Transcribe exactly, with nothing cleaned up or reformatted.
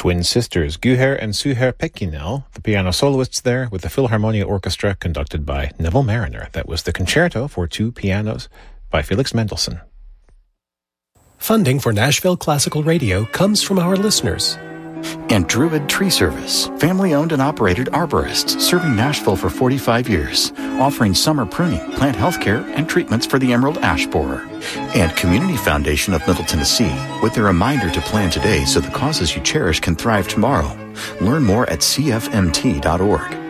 twin sisters Guher and Suher Pekkinel, the piano soloists there, with the Philharmonia Orchestra conducted by Neville Mariner. That was the concerto for two pianos by Felix Mendelssohn. Funding for Nashville Classical Radio comes from our listeners. And Druid Tree Service, family-owned and operated arborists serving Nashville for forty-five years, offering summer pruning, plant health care, and treatments for the emerald ash borer. And Community Foundation of Middle Tennessee, with a reminder to plan today so the causes you cherish can thrive tomorrow. Learn more at C F M T dot org.